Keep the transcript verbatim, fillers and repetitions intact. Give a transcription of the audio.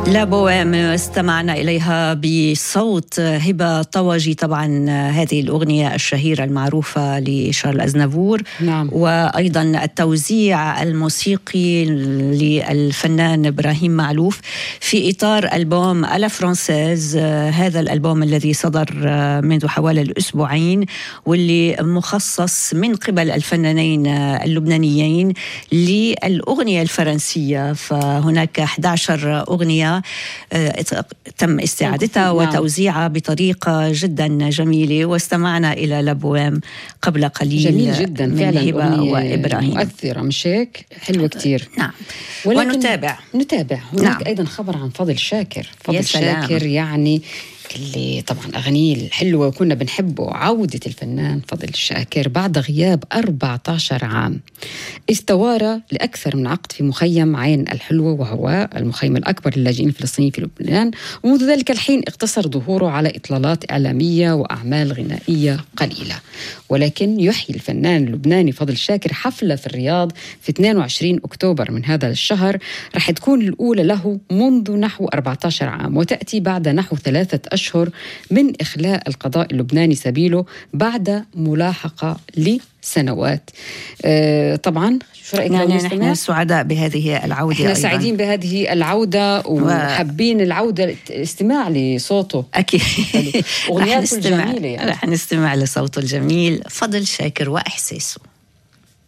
لا بوام استمعنا إليها بصوت هبة طوجي. طبعا هذه الأغنية الشهيرة المعروفة لشارل أزنافور. نعم. وأيضا التوزيع الموسيقي للفنان إبراهيم معلوف في إطار ألبوم ألا فرانسيز، هذا الألبوم الذي صدر منذ حوالي الأسبوعين واللي مخصص من قبل الفنانين اللبنانيين للأغنية الفرنسية. فهناك أحد عشر أغنية تم استعادتها وتوزيعها بطريقة جدا جميلة، واستمعنا إلى لبوام قبل قليل. جميل جدا من فعلا، هبة وإبراهيم، مؤثرة مش هيك؟ حلوة كتير. نعم. ونتابع نتابع هناك نعم. أيضا خبر عن فضل شاكر. فضل سلام. شاكر يعني اللي طبعا أغانيه الحلوة وكنا بنحبه. عودة الفنان فضل شاكر بعد غياب أربعة عشر عام، استوار لأكثر من عقد في مخيم عين الحلوة، وهو المخيم الأكبر للاجئين الفلسطينيين في لبنان. ومنذ ذلك الحين اقتصر ظهوره على إطلالات إعلامية وأعمال غنائية قليلة، ولكن يحيي الفنان اللبناني فضل شاكر حفلة في الرياض في اثنين وعشرين أكتوبر من هذا الشهر، رح تكون الأولى له منذ نحو أربعة عشر عام، وتأتي بعد نحو ثلاثة أشهر من إخلاء القضاء اللبناني سبيله بعد ملاحقة لسنوات. أه طبعا شو رأيك؟ يعني نحن سعداء بهذه العودة، احنا سعيدين بهذه العودة وحابين العودة، الاستماع لصوته. أكيد أغنياته الجميلة يعني. رح نستمع لصوته الجميل فضل شاكر وإحساسه.